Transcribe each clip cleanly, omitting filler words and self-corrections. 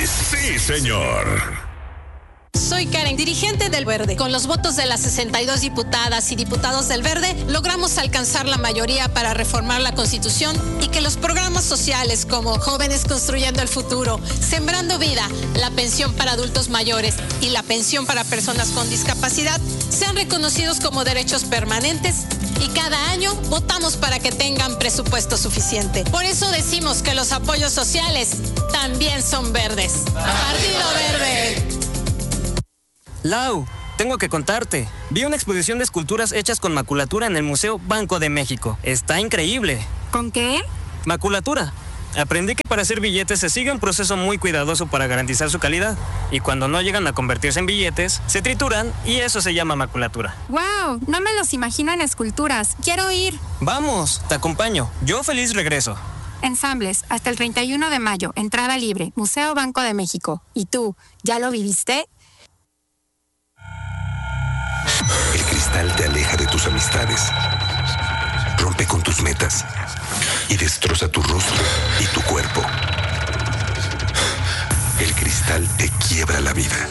sí, señor. Soy Karen, dirigente del Verde. Con los votos de las 62 diputadas y diputados del Verde, logramos alcanzar la mayoría para reformar la Constitución y que los programas sociales como Jóvenes Construyendo el Futuro, Sembrando Vida, la pensión para adultos mayores y la pensión para personas con discapacidad sean reconocidos como derechos permanentes y cada año votamos para que tengan presupuesto suficiente. Por eso decimos que los apoyos sociales también son verdes. Partido Verde. Lau, tengo que contarte. Vi una exposición de esculturas hechas con maculatura en el Museo Banco de México. Está increíble. ¿Con qué? Maculatura. Aprendí que para hacer billetes se sigue un proceso muy cuidadoso para garantizar su calidad. Y cuando no llegan a convertirse en billetes, se trituran y eso se llama maculatura. ¡Wow! No me los imagino en esculturas. Quiero ir. Vamos, te acompaño. Yo feliz regreso. Ensambles, hasta el 31 de mayo. Entrada libre. Museo Banco de México. ¿Y tú, ya lo viviste? El cristal te aleja de tus amistades, rompe con tus metas y destroza tu rostro y tu cuerpo. El cristal te quiebra la vida.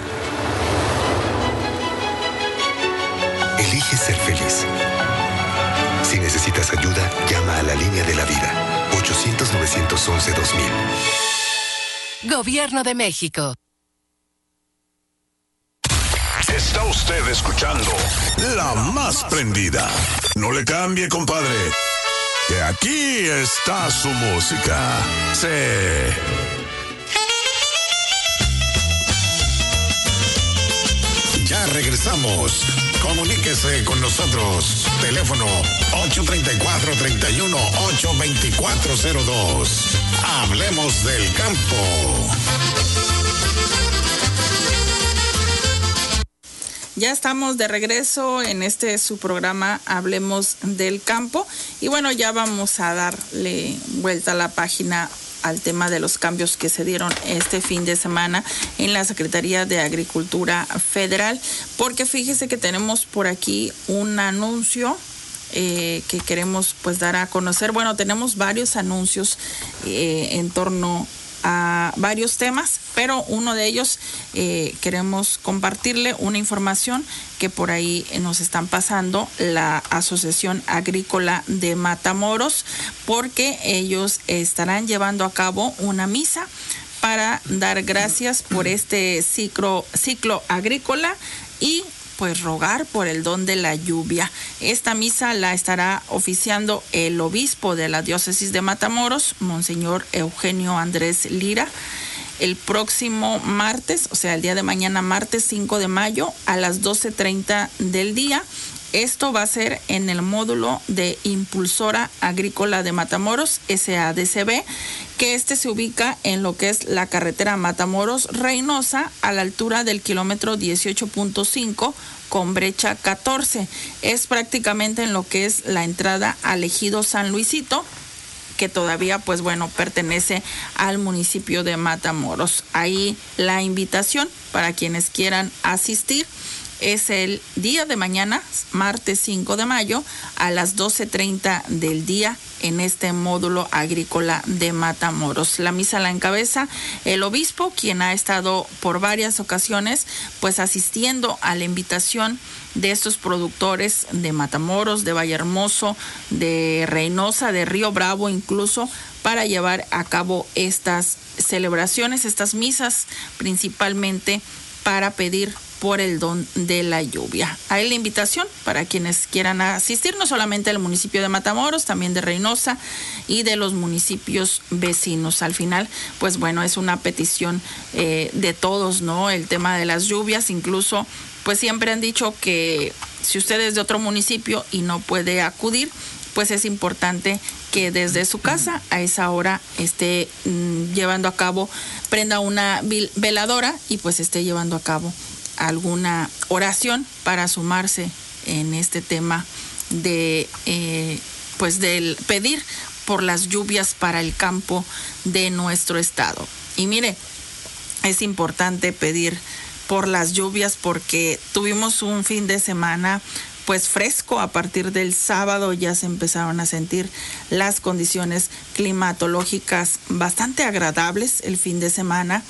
Elige ser feliz. Si necesitas ayuda, llama a la línea de la vida. 800-911-2000. Gobierno de México. Está usted escuchando La Más Prendida. No le cambie, compadre, que aquí está su música. Sí. Ya regresamos. Comuníquese con nosotros. Teléfono 834-31-82402. Hablemos del campo. Ya estamos de regreso en su programa Hablemos del Campo. Y bueno, ya vamos a darle vuelta a la página al tema de los cambios que se dieron este fin de semana en la Secretaría de Agricultura Federal, porque fíjese que tenemos por aquí un anuncio que queremos pues dar a conocer. Bueno, tenemos varios anuncios en torno a varios temas, pero uno de ellos queremos compartirle una información que por ahí nos están pasando la Asociación Agrícola de Matamoros, porque ellos estarán llevando a cabo una misa para dar gracias por este ciclo agrícola y pues rogar por el don de la lluvia. Esta misa la estará oficiando el obispo de la diócesis de Matamoros, Monseñor Eugenio Andrés Lira, el próximo martes, o sea, el día de mañana, martes 5 de mayo, a las 12:30 del día. Esto va a ser en el módulo de Impulsora Agrícola de Matamoros, SADCB, que se ubica en lo que es la carretera Matamoros-Reynosa, a la altura del kilómetro 18.5 con brecha 14. Es prácticamente en lo que es la entrada al ejido San Luisito, que todavía pues bueno pertenece al municipio de Matamoros. Ahí la invitación para quienes quieran asistir es el día de mañana, martes 5 de mayo, a las 12:30 del día en este módulo agrícola de Matamoros. La misa la encabeza el obispo, quien ha estado por varias ocasiones pues asistiendo a la invitación de estos productores de Matamoros, de Vallehermoso, de Reynosa, de Río Bravo incluso, para llevar a cabo estas celebraciones, estas misas, principalmente para pedir por el don de la lluvia. Ahí la invitación para quienes quieran asistir, no solamente del municipio de Matamoros, también de Reynosa y de los municipios vecinos. Al final, pues bueno, es una petición de todos, ¿no? El tema de las lluvias, incluso, pues siempre han dicho que si usted es de otro municipio y no puede acudir, pues es importante que desde su casa a esa hora esté llevando a cabo, prenda una veladora y pues esté llevando a cabo alguna oración para sumarse en este tema de pues del pedir por las lluvias para el campo de nuestro estado. Y mire, es importante pedir por las lluvias porque tuvimos un fin de semana pues fresco. A partir del sábado ya se empezaron a sentir las condiciones climatológicas bastante agradables el fin de semana.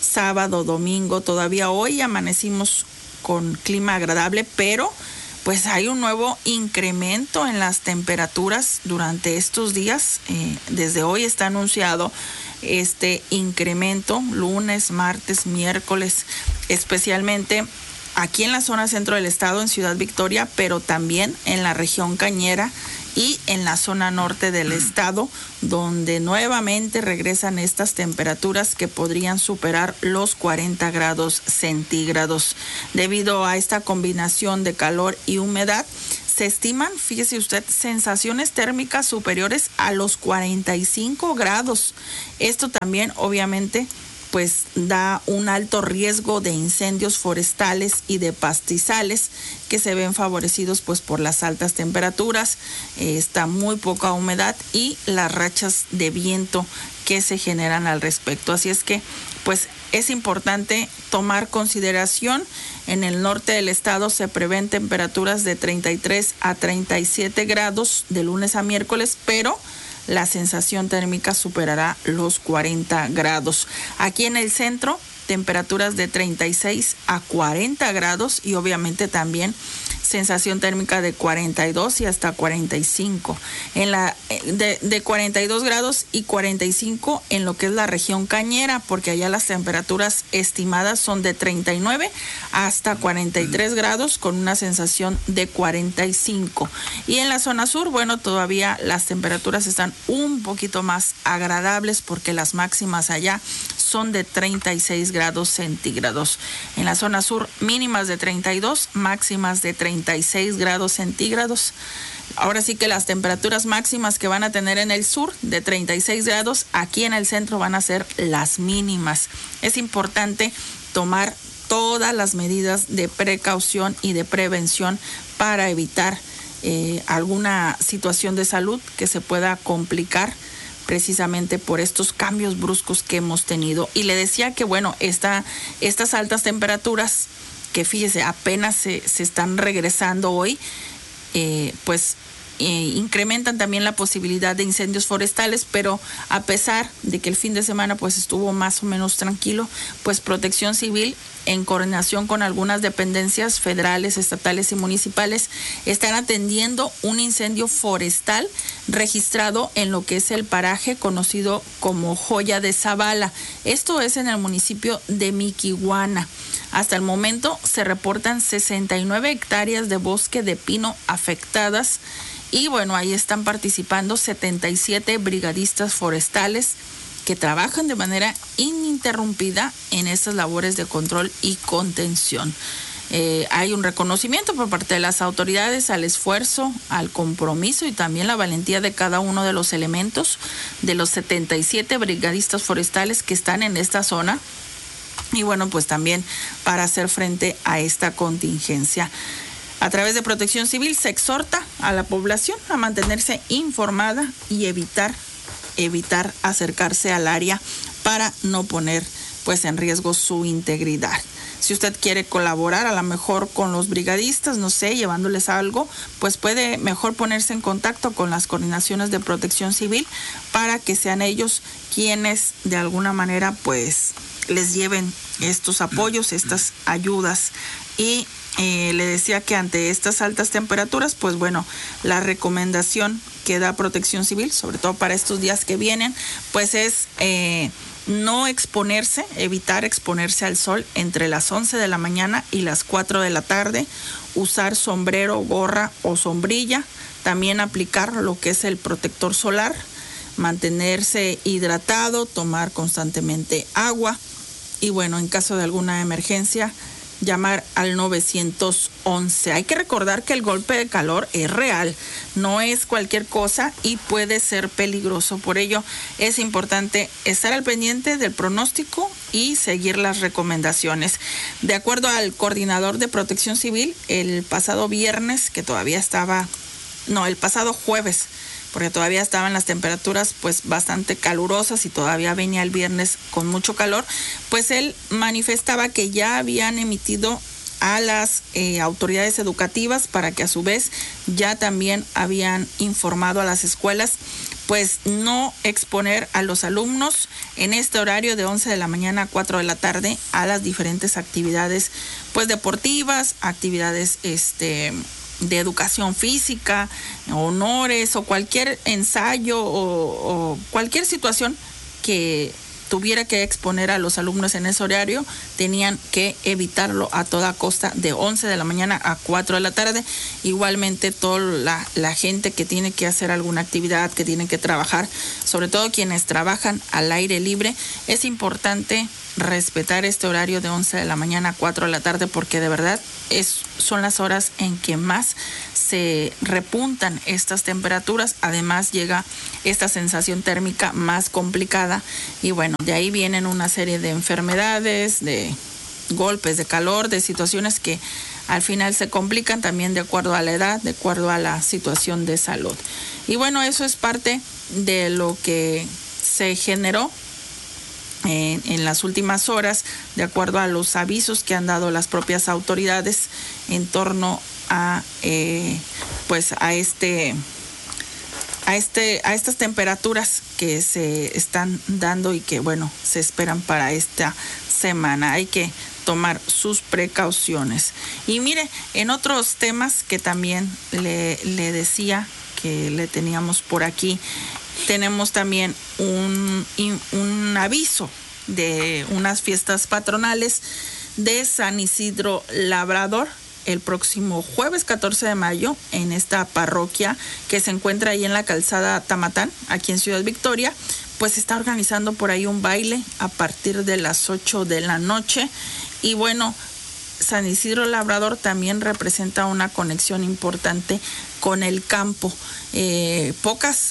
sábado, domingo. Todavía hoy amanecimos con clima agradable, pero pues hay un nuevo incremento en las temperaturas durante estos días. Desde hoy está anunciado este incremento, lunes, martes, miércoles, especialmente aquí en la zona centro del estado, en Ciudad Victoria, pero también en la región Cañera y en la zona norte del estado, donde nuevamente regresan estas temperaturas que podrían superar los 40 grados centígrados. Debido a esta combinación de calor y humedad, se estiman, fíjese usted, sensaciones térmicas superiores a los 45 grados. Esto también, obviamente, pues da un alto riesgo de incendios forestales y de pastizales que se ven favorecidos pues por las altas temperaturas, está muy poca humedad y las rachas de viento que se generan al respecto. Así es que pues es importante tomar consideración. En el norte del estado se prevén temperaturas de 33 a 37 grados de lunes a miércoles, pero la sensación térmica superará los 40 grados. Aquí en el centro, temperaturas de 36 a 40 grados y obviamente también sensación térmica de 42 y hasta 45. De 42 grados y 45 en lo que es la región Cañera, porque allá las temperaturas estimadas son de 39 hasta 43 grados con una sensación de 45. Y en la zona sur, bueno, todavía las temperaturas están un poquito más agradables porque las máximas allá son de 36 grados centígrados. En la zona sur, mínimas de 32, máximas de 36 grados centígrados. Ahora sí que las temperaturas máximas que van a tener en el sur de 36 grados, aquí en el centro van a ser las mínimas. Es importante tomar todas las medidas de precaución y de prevención para evitar alguna situación de salud que se pueda complicar precisamente por estos cambios bruscos que hemos tenido. Y le decía que bueno, estas altas temperaturas que fíjese apenas se están regresando hoy, incrementan también la posibilidad de incendios forestales, pero a pesar de que el fin de semana pues estuvo más o menos tranquilo, pues Protección Civil en coordinación con algunas dependencias federales, estatales y municipales están atendiendo un incendio forestal registrado en lo que es el paraje conocido como Joya de Zavala. Esto es en el municipio de Miquihuana. Hasta el momento se reportan 69 hectáreas de bosque de pino afectadas y bueno, ahí están participando 77 brigadistas forestales que trabajan de manera ininterrumpida en estas labores de control y contención. Hay un reconocimiento por parte de las autoridades al esfuerzo, al compromiso y también la valentía de cada uno de los elementos de los 77 brigadistas forestales que están en esta zona. Y bueno, pues también para hacer frente a esta contingencia. A través de Protección Civil se exhorta a la población a mantenerse informada y evitar acercarse al área para no poner pues en riesgo su integridad. Si usted quiere colaborar a lo mejor con los brigadistas, no sé, llevándoles algo, pues puede mejor ponerse en contacto con las coordinaciones de Protección Civil para que sean ellos quienes de alguna manera pues les lleven estos apoyos, estas ayudas. Y le decía que ante estas altas temperaturas, pues bueno, la recomendación que da Protección Civil, sobre todo para estos días que vienen, pues es no exponerse, evitar exponerse al sol entre las 11 de la mañana y las 4 de la tarde, usar sombrero, gorra o sombrilla, también aplicar lo que es el protector solar, mantenerse hidratado, tomar constantemente agua y bueno, en caso de alguna emergencia, llamar al 911. Hay que recordar que el golpe de calor es real, no es cualquier cosa y puede ser peligroso. Por ello es importante estar al pendiente del pronóstico y seguir las recomendaciones. De acuerdo al coordinador de Protección Civil, el pasado jueves, porque todavía estaban las temperaturas pues bastante calurosas y todavía venía el viernes con mucho calor, pues él manifestaba que ya habían emitido a las autoridades educativas para que a su vez ya también habían informado a las escuelas pues no exponer a los alumnos en este horario de 11 de la mañana a 4 de la tarde a las diferentes actividades pues deportivas, actividades de educación física, honores o cualquier ensayo o cualquier situación que tuviera que exponer a los alumnos en ese horario, tenían que evitarlo a toda costa de 11 de la mañana a 4 de la tarde. Igualmente toda la gente que tiene que hacer alguna actividad, que tiene que trabajar, sobre todo quienes trabajan al aire libre, es importante respetar este horario de 11 de la mañana a 4 de la tarde, porque de verdad son las horas en que más se repuntan estas temperaturas. Además llega esta sensación térmica más complicada y bueno, de ahí vienen una serie de enfermedades, de golpes de calor, de situaciones que al final se complican también de acuerdo a la edad, de acuerdo a la situación de salud. Y bueno, eso es parte de lo que se generó en las últimas horas, de acuerdo a los avisos que han dado las propias autoridades en torno a estas temperaturas que se están dando y que bueno, se esperan para esta semana. Hay que tomar sus precauciones. Y mire, en otros temas que también le decía que le teníamos por aquí, tenemos también un aviso de unas fiestas patronales de San Isidro Labrador el próximo jueves 14 de mayo en esta parroquia que se encuentra ahí en la calzada Tamatán, aquí en Ciudad Victoria. Pues se está organizando por ahí un baile a partir de las 8 de la noche. Y bueno, San Isidro Labrador también representa una conexión importante con el campo. Pocas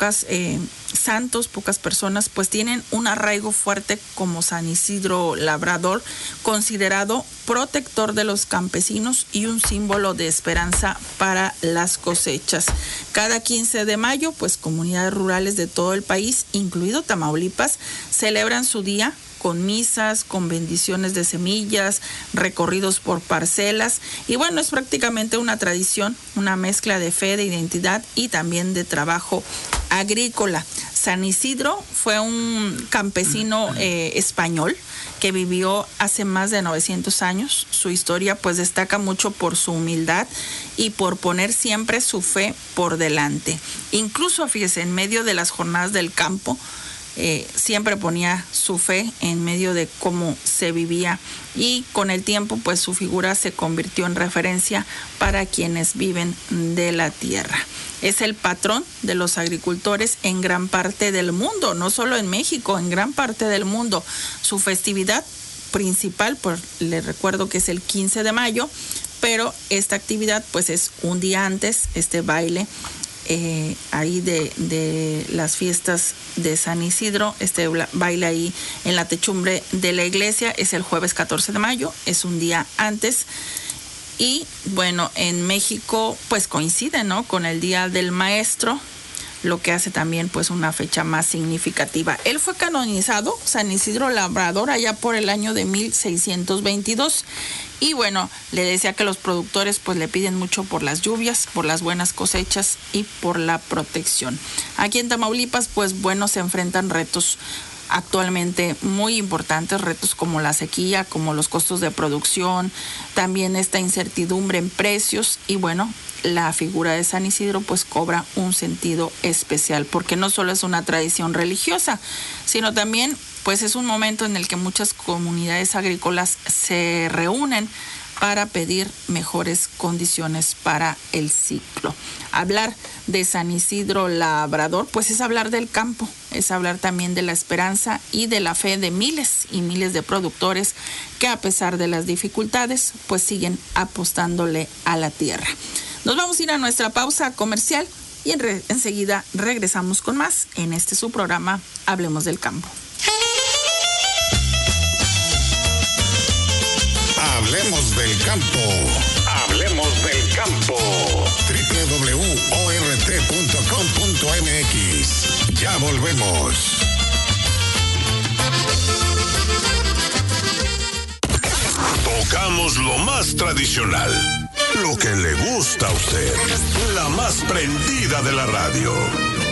santos, pocas personas pues tienen un arraigo fuerte como San Isidro Labrador, considerado protector de los campesinos y un símbolo de esperanza para las cosechas. Cada 15 de mayo pues comunidades rurales de todo el país, incluido Tamaulipas, celebran su día con misas, con bendiciones de semillas, recorridos por parcelas. Y bueno, es prácticamente una tradición, una mezcla de fe, de identidad y también de trabajo agrícola. San Isidro fue un campesino español que vivió hace más de 900 años. Su historia pues destaca mucho por su humildad y por poner siempre su fe por delante. Incluso, fíjese, en medio de las jornadas del campo, siempre ponía su fe en medio de cómo se vivía, y con el tiempo pues su figura se convirtió en referencia para quienes viven de la tierra. Es el patrón de los agricultores en gran parte del mundo, no solo en México, en gran parte del mundo. Su festividad principal, pues le recuerdo que es el 15 de mayo, pero esta actividad pues es un día antes, este baile ahí de las fiestas de San Isidro. Este baile ahí en la techumbre de la iglesia es el jueves 14 de mayo, es un día antes. Y bueno, en México pues coincide, ¿no?, con el Día del Maestro, lo que hace también pues una fecha más significativa. Él fue canonizado, San Isidro Labrador, allá por el año de 1622. Y bueno, le decía que los productores pues le piden mucho por las lluvias, por las buenas cosechas y por la protección. Aquí en Tamaulipas pues bueno, se enfrentan retos actualmente muy importantes, retos como la sequía, como los costos de producción, también esta incertidumbre en precios. Y bueno, la figura de San Isidro pues cobra un sentido especial, porque no solo es una tradición religiosa, sino también pues es un momento en el que muchas comunidades agrícolas se reúnen para pedir mejores condiciones para el ciclo. Hablar de San Isidro Labrador pues es hablar del campo, es hablar también de la esperanza y de la fe de miles y miles de productores que a pesar de las dificultades pues siguen apostándole a la tierra. Nos vamos a ir a nuestra pausa comercial y enseguida regresamos con más en este su programa Hablemos del Campo. Hablemos del campo. Hablemos del campo. www.ort.com.mx. Ya volvemos. Tocamos lo más tradicional, lo que le gusta a usted, la más prendida de la radio.